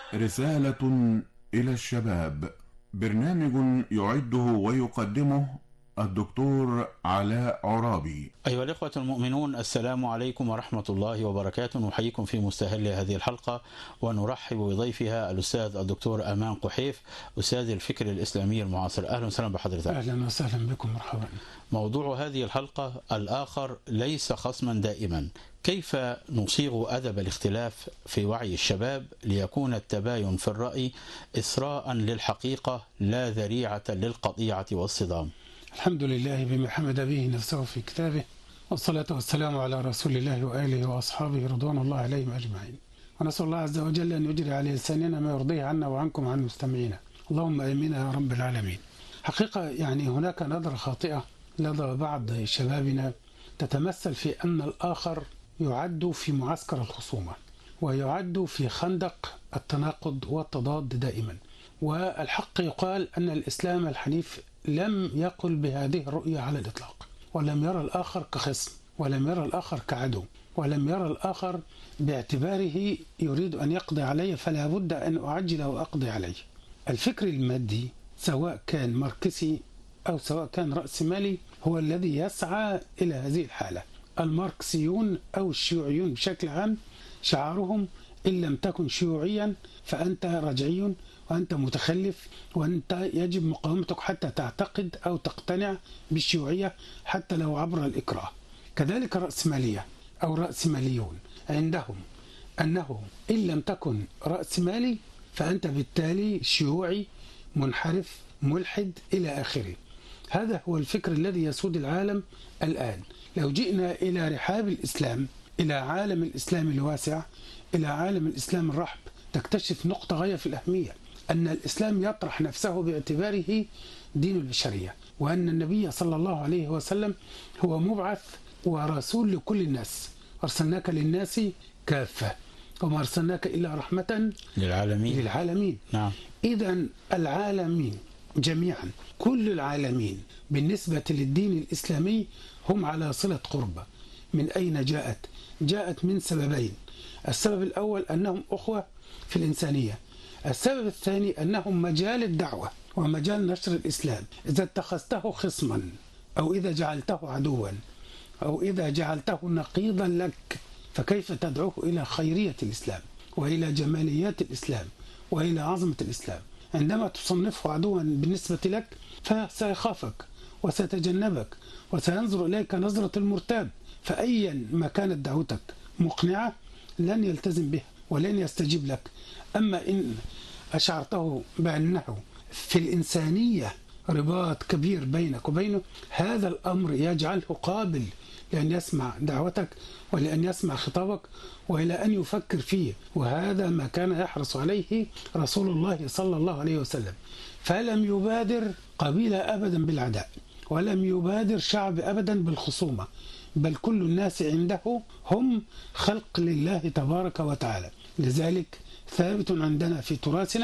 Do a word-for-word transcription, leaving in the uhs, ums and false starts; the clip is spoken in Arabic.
رسالة إلى الشباب، برنامج يعده ويقدمه الدكتور علاء عرابي. أيها الإخوة المؤمنون، السلام عليكم ورحمة الله وبركاته. نحييكم في مستهل هذه الحلقة ونرحب بضيفها الأستاذ الدكتور أمان قحيف، أستاذ الفكر الإسلامي المعاصر. أهلا وسهلا بحضرتك. أهلا وسهلا بكم، مرحبا. موضوع هذه الحلقة: الآخر ليس خصما دائما. كيف نصيغ أدب الاختلاف في وعي الشباب ليكون التباين في الرأي إسراء للحقيقة لا ذريعة للقطيعة والصدام؟ الحمد لله بما حمد به نفسه في كتابه، والصلاة والسلام على رسول الله وآله وأصحابه رضوان الله عليهم أجمعين. ونسأل الله عز وجل أن يجري على لساننا ما يرضيه عنا وعنكم وعن مستمعينا، اللهم آمين يا رب العالمين. حقيقة يعني هناك نظرة خاطئة لدى بعض شبابنا تتمثل في أن الآخر يعد في معسكر الخصومة ويعد في خندق التناقض والتضاد دائما. والحق يقال أن الإسلام الحنيف لم يقل بهذه الرؤية على الإطلاق، ولم يرى الآخر كخصم، ولم يرى الآخر كعدو، ولم يرى الآخر باعتباره يريد أن يقضي عليه فلا بد أن أعجل وأقضي عليه. الفكر المادي سواء كان ماركسي أو سواء كان رأسمالي هو الذي يسعى إلى هذه الحالة. الماركسيون أو الشيوعيون بشكل عام شعارهم: إن لم تكن شيوعيا فأنت رجعي وأنت متخلف، وأنت يجب مقاومتك حتى تعتقد أو تقتنع بالشيوعية حتى لو عبر الإكراه. كذلك الرأسمالية أو رأسماليون عندهم أنه إن لم تكن رأسمالي فأنت بالتالي شيوعي منحرف ملحد إلى آخره. هذا هو الفكر الذي يسود العالم الآن. لو جئنا إلى رحاب الإسلام، إلى عالم الإسلام الواسع، إلى عالم الإسلام الرحب، تكتشف نقطة غاية في الأهمية: أن الإسلام يطرح نفسه باعتباره دين البشرية، وأن النبي صلى الله عليه وسلم هو مبعث ورسول لكل الناس. أرسلناك للناس كافة وما أرسلناك إلا رحمة للعالمين, للعالمين. نعم. إذن العالمين جميعا، كل العالمين بالنسبة للدين الإسلامي هم على صلة قربة. من أين جاءت؟ جاءت من سببين: السبب الأول أنهم أخوة في الإنسانية، السبب الثاني أنهم مجال الدعوة ومجال نشر الإسلام. إذا اتخذته خصما أو إذا جعلته عدوا أو إذا جعلته نقيضا لك فكيف تدعوه إلى خيرية الإسلام وإلى جماليات الإسلام وإلى عظمة الإسلام؟ عندما تصنفه عدوا بالنسبة لك فسيخافك وسيتجنبك وسينظر إليك نظرة المرتاب. فأيا ما كانت دعوتك مقنعة لن يلتزم بها ولن يستجيب لك. أما إن أشعرته بأنه في الإنسانية رباط كبير بينك وبينه، هذا الأمر يجعله قابل لأن يسمع دعوتك ولأن يسمع خطابك وإلى أن يفكر فيه. وهذا ما كان يحرص عليه رسول الله صلى الله عليه وسلم، فلم يبادر قبيلة أبدا بالعداء، ولم يبادر شعب أبدا بالخصومة، بل كل الناس عنده هم خلق لله تبارك وتعالى. لذلك ثابت عندنا في تراثنا